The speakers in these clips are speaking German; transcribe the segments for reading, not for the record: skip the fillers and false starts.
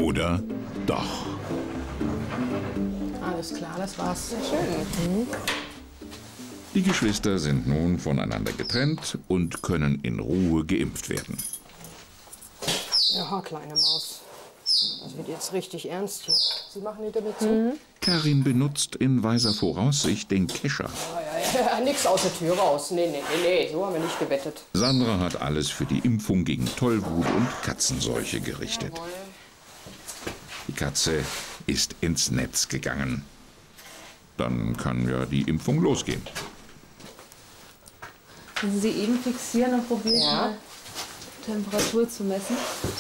Oder doch? Alles klar, das war's. Sehr schön. Die Geschwister sind nun voneinander getrennt und können in Ruhe geimpft werden. Ja, kleine Maus. Das wird jetzt richtig ernst hier. Sie machen hinter mir zu. Karin benutzt in weiser Voraussicht den Kescher. Ja, nix aus der Tür raus. Nee, so haben wir nicht gewettet. Sandra hat alles für die Impfung gegen Tollwut und Katzenseuche gerichtet. Jawohl. Die Katze ist ins Netz gegangen. Dann kann ja die Impfung losgehen. Wenn Sie eben fixieren und probieren, Ja. Temperatur zu messen.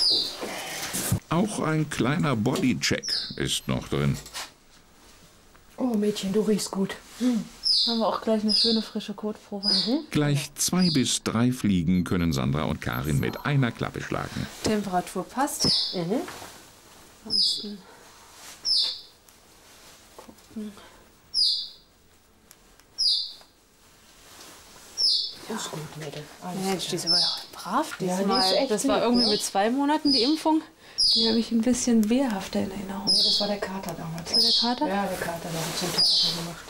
Auch ein kleiner Bodycheck ist noch drin. Oh, Mädchen, du riechst gut. Haben wir auch gleich eine schöne frische Kotprobe. Gleich 2 bis 3 Fliegen können Sandra und Karin mit einer Klappe schlagen. Temperatur passt. Ansonsten gucken. Ist gut, Mädel. Mensch, die ist aber brav Ja, die diesmal. ist echt Das war lieb, irgendwie ne? mit 2 Monaten die Impfung. Die habe ich ein bisschen wehrhafter in Erinnerung. Nee, das war der Kater damals. War der Kater? Ja, der Kater, der hat zum Theater gemacht.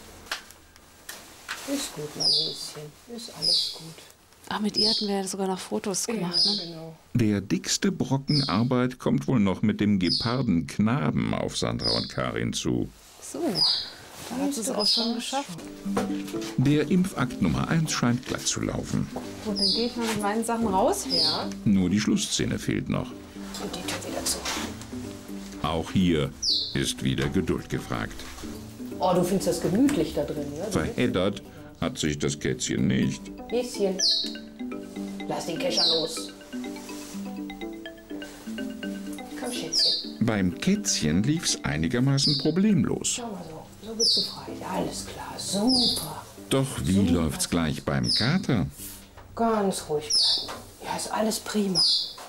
Ist gut, mein Häschen. Ist alles gut. Ach, mit ihr hatten wir ja sogar noch Fotos gemacht. Ne? Genau. Der dickste Brocken Arbeit kommt wohl noch mit dem Gepardenknaben auf Sandra und Karin zu. So, da hat sie es auch schon geschafft. Der Impfakt Nummer 1 scheint glatt zu laufen. Gut, dann gehe ich mal mit meinen Sachen raus. Ja, Nur die Schlussszene fehlt noch. und die Tür wieder zu. Auch hier ist wieder Geduld gefragt. Oh, du findest das gemütlich da drin, ne? Verheddert hat sich das Kätzchen nicht. Häschen, lass den Kescher los. Komm, Schätzchen. Beim Kätzchen lief's einigermaßen problemlos. Schau mal so. So bist du frei. Ja, alles klar. Super. Doch wie läuft's gleich beim Kater? Ganz ruhig bleiben. Ja, ist alles prima.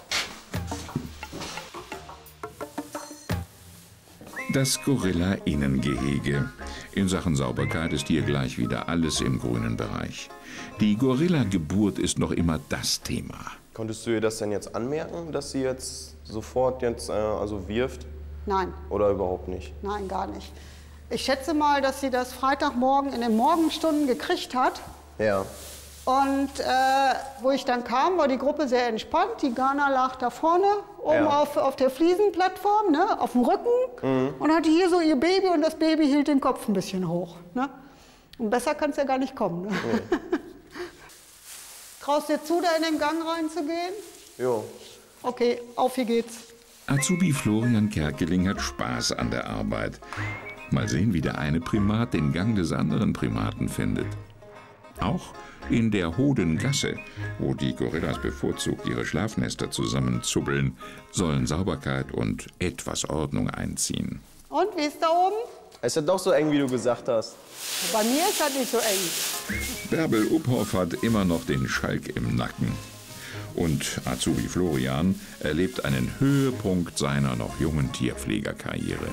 Das Gorilla-Innengehege. In Sachen Sauberkeit ist hier gleich wieder alles im grünen Bereich. Die Gorilla-Geburt ist noch immer das Thema. Konntest du ihr das denn jetzt anmerken, dass sie jetzt sofort also wirft? Nein, Oder überhaupt nicht? nein, gar nicht. Ich schätze mal, dass sie das Freitagmorgen in den Morgenstunden gekriegt hat. Ja. Und wo ich dann kam, war die Gruppe sehr entspannt. Die Ghana lag da vorne, oben Ja. auf der Fliesenplattform, ne, auf dem Rücken. Und hatte hier so ihr Baby und das Baby hielt den Kopf ein bisschen hoch. Ne? Und besser kann es ja gar nicht kommen. Ne? Nee. Traust dir zu, da in den Gang reinzugehen? Jo. Okay, auf, hier geht's. Azubi Florian Kerkeling hat Spaß an der Arbeit. Mal sehen, wie der eine Primat den Gang des anderen Primaten findet. Auch in der Hodengasse, wo die Gorillas bevorzugt ihre Schlafnester zusammenzubbeln, sollen Sauberkeit und etwas Ordnung einziehen. Und, wie ist da oben? Es ist doch so eng, wie du gesagt hast. Bei mir ist das nicht so eng. Bärbel Uphoff hat immer noch den Schalk im Nacken. Und Azubi Florian erlebt einen Höhepunkt seiner noch jungen Tierpflegerkarriere.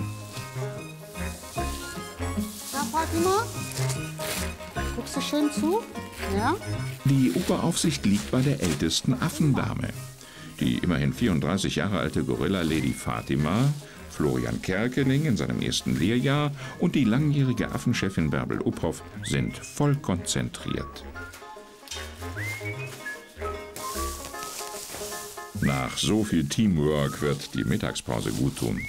Na, Fatima? Guckst du schön zu? Ja? Die Oberaufsicht liegt bei der ältesten Affendame. Die immerhin 34 Jahre alte Gorilla Lady Fatima, Florian Kerkeling in seinem ersten Lehrjahr und die langjährige Affenchefin Bärbel Uphoff sind voll konzentriert. Nach so viel Teamwork wird die Mittagspause gut tun.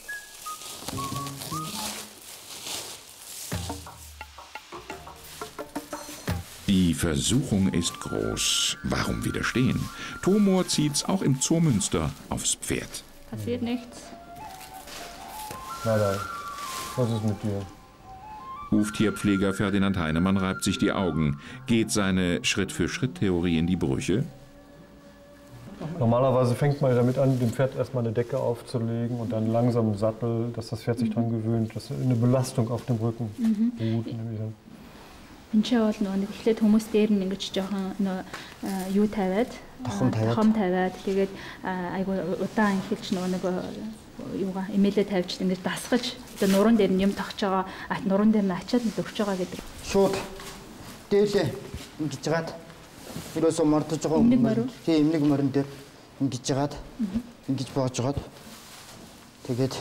Die Versuchung ist groß. Warum widerstehen? Tomor zieht's auch im Zoo Münster aufs Pferd. Passiert nichts. Nein, was ist mit dir? Huftierpfleger Ferdinand Heinemann reibt sich die Augen. Geht seine Schritt-für-Schritt-Theorie in die Brüche? Normalerweise fängt man damit an, dem Pferd erstmal eine Decke aufzulegen und dann langsam im Sattel, dass das Pferd sich daran gewöhnt, dass eine Belastung auf dem Rücken ruht. Энэ ч бол нэг эхлээд хүмүүс дээр нь ингэж жоохон юу тавиад том тавиад тэгээд айгу удаан эхэлж нэг юугаа имэлээ тавьж ингэж дасгаж одоо нуруунд дээр нь юм тогч байгаа нуруунд дээр нь ачаад өгч байгаа гэдэг. Шууд дээлээ ингэж жагаад ерөөсөө мордож байгаа юм. Тийм эмнэг морин дээр ингэж жагаад ингэж боож жагаад Тэгээд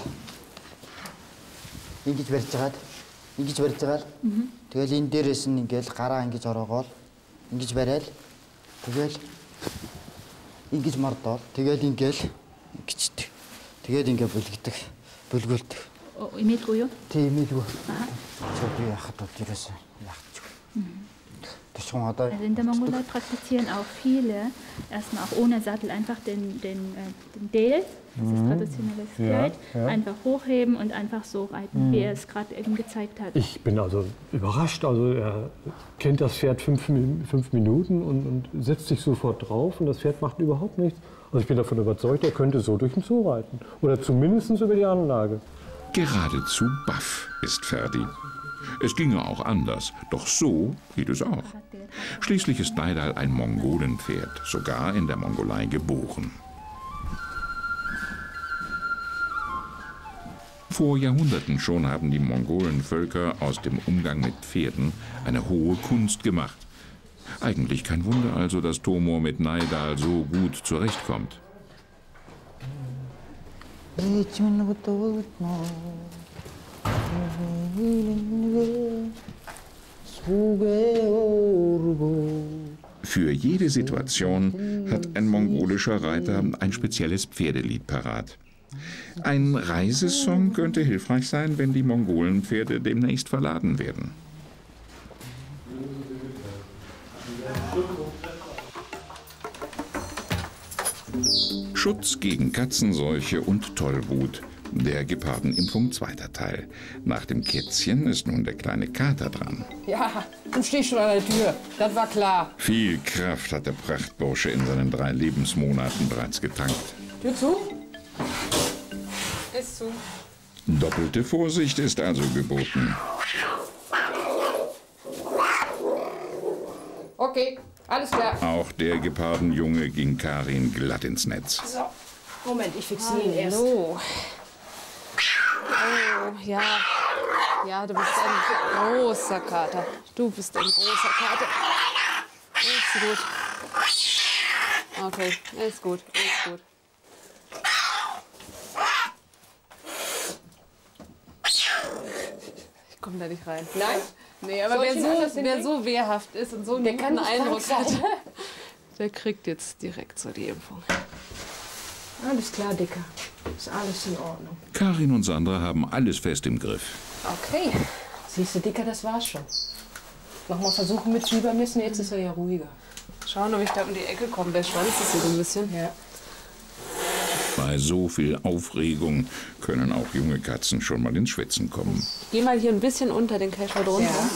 ингэж барьж байгаа. Тэгэл энэ дээрээс нь ингээл гараа ингэж ороогоол ингэж барайл. Тэгэл ингэж мордоол. Тэгэл ингээл гिचдэг. Тэгээд ингээ бүлгүүлдэг. Имээлгүй юу? Тийм имээлгүй. Чи яхад бол ерөөсөө яахчих. Also in der Mongolei praktizieren auch viele erstmal auch ohne Sattel einfach den Del, das ist traditionelles Kleid, einfach hochheben und einfach so reiten, wie er es gerade eben gezeigt hat. Ich bin also überrascht. Also er kennt das Pferd 5 Minuten und setzt sich sofort drauf und das Pferd macht überhaupt nichts. Also ich bin davon überzeugt, er könnte so durch den Zoo reiten oder zumindest über die Anlage. Geradezu baff ist Ferdi. Es ginge auch anders, doch so geht es auch. Schließlich ist Naidal ein Mongolenpferd, sogar in der Mongolei geboren. Vor Jahrhunderten schon haben die Mongolenvölker aus dem Umgang mit Pferden eine hohe Kunst gemacht. Eigentlich kein Wunder also, dass Tomor mit Naidal so gut zurechtkommt. Für jede Situation hat ein mongolischer Reiter ein spezielles Pferdelied parat. Ein Reisesong könnte hilfreich sein, wenn die Mongolenpferde demnächst verladen werden. Schutz gegen Katzenseuche und Tollwut. Der Gepardenimpfung zweiter Teil. Nach dem Kätzchen ist nun der kleine Kater dran. Ja, du stehst schon an der Tür. Das war klar. Viel Kraft hat der Prachtbursche in seinen 3 Lebensmonaten bereits getankt. Tür zu? Ist zu. Doppelte Vorsicht ist also geboten. Okay, alles klar. Auch der Gepardenjunge ging Karin glatt ins Netz. So, Moment, ich fixiere ihn erst. Oh, ja. Ja, du bist ein großer Kater. Du bist ein großer Kater. Ist gut. Okay, ist gut, ist gut. Ich komme da nicht rein. Nein? Nee, aber wer so wehrhaft ist und so einen guten Eindruck hat, der kriegt jetzt direkt so die Impfung. Alles klar, Dicker. Ist alles in Ordnung. Karin und Sandra haben alles fest im Griff. Okay. Siehst du, Dicker, das war's schon. Nochmal versuchen mit Fiebermessen, jetzt ist er ja ruhiger. Schauen, ob ich da um die Ecke komme. Der Schwanz ist hier so ein bisschen. Ja. Bei so viel Aufregung können auch junge Katzen schon mal ins Schwitzen kommen. Geh mal hier ein bisschen unter den Kescher drunter. Ja.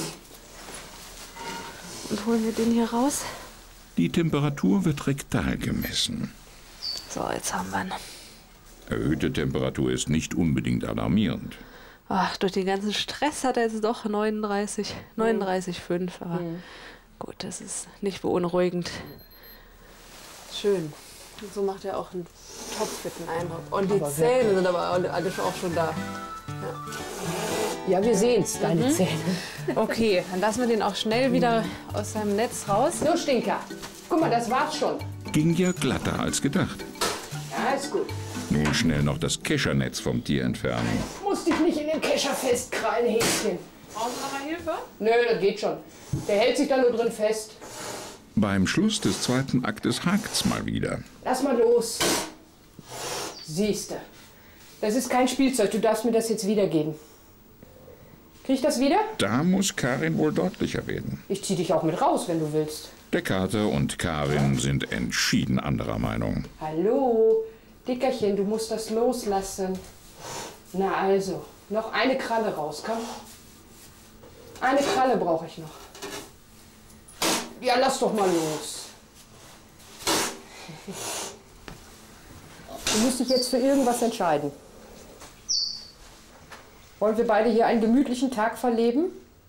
Und holen wir den hier raus. Die Temperatur wird rektal gemessen. So, jetzt haben wir ihn. Erhöhte Temperatur ist nicht unbedingt alarmierend. Ach, durch den ganzen Stress hat er jetzt doch 39,5. Aber gut, das ist nicht beunruhigend. Schön. Und so macht er auch einen topfitten Eindruck. Und die Zähne sind aber alle auch schon da. Ja, wir sehen's, deine Zähne. Okay, dann lassen wir den auch schnell wieder aus seinem Netz raus. So, Stinker. Guck mal, das war's schon. Ging ja glatter als gedacht. Ja, ist gut. Nun schnell noch das Keschernetz vom Tier entfernen. Musst dich nicht in den Kescher festkrallen, Häschen. Brauchen Sie noch mal Hilfe? Nö, das geht schon. Der hält sich da nur drin fest. Beim Schluss des zweiten Aktes hakt's mal wieder. Lass mal los. Siehste. Das ist kein Spielzeug. Du darfst mir das jetzt wiedergeben. Krieg ich das wieder? Da muss Karin wohl deutlicher werden. Ich zieh dich auch mit raus, wenn du willst. Der Kater und Karin sind entschieden anderer Meinung. Hallo, Dickerchen, du musst das loslassen. Na also, noch eine Kralle raus, komm. Eine Kralle brauche ich noch. Ja, lass doch mal los. Du musst dich jetzt für irgendwas entscheiden. Wollen wir beide hier einen gemütlichen Tag verleben?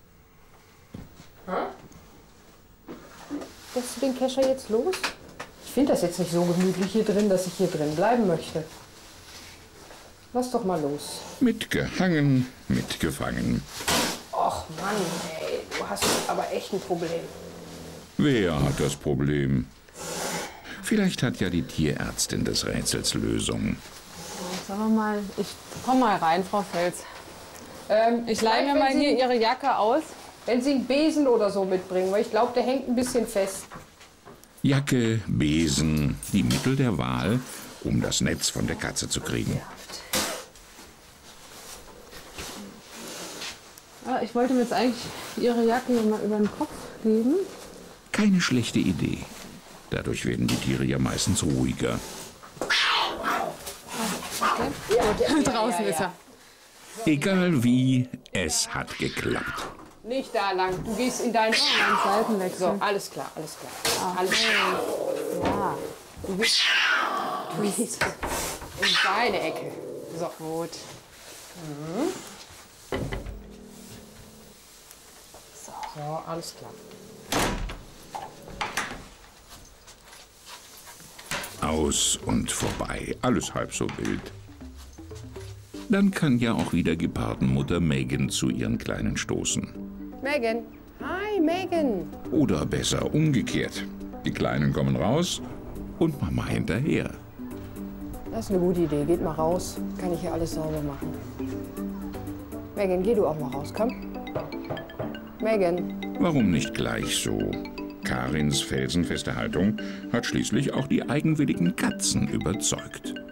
Lässt du den Kescher jetzt los? Ich finde das jetzt nicht so gemütlich hier drin, dass ich hier drin bleiben möchte. Lass doch mal los. Mitgehangen, mitgefangen. Och Mann, ey, du hast aber echt ein Problem. Wer hat das Problem? Vielleicht hat ja die Tierärztin des Rätsels Lösung. Sagen wir mal, ich komm mal rein, Frau Fels. Ich leihe mir mal wenn Sie- hier Ihre Jacke aus. Wenn Sie einen Besen oder so mitbringen, weil ich glaube, der hängt ein bisschen fest. Jacke, Besen, die Mittel der Wahl, um das Netz von der Katze zu kriegen. Ich wollte mir jetzt eigentlich Ihre Jacke hier mal über den Kopf geben. Keine schlechte Idee. Dadurch werden die Tiere ja meistens ruhiger. Draußen ist er. Egal wie, es hat geklappt. Nicht da lang. Du gehst in deinen Seitenwechsel. So, alles klar, alles klar. Alles klar. Ja, Du gehst in deine Ecke. So. gut. So, alles klar. Aus und vorbei, alles halb so wild. Dann kann ja auch wieder Gepardenmutter Megan zu ihren Kleinen stoßen. Megan. Hi, Megan. Oder besser umgekehrt. Die Kleinen kommen raus und Mama hinterher. Das ist eine gute Idee. Geht mal raus. Kann ich hier alles sauber machen. Megan, geh du auch mal raus, komm. Megan. Warum nicht gleich so? Karins felsenfeste Haltung hat schließlich auch die eigenwilligen Katzen überzeugt.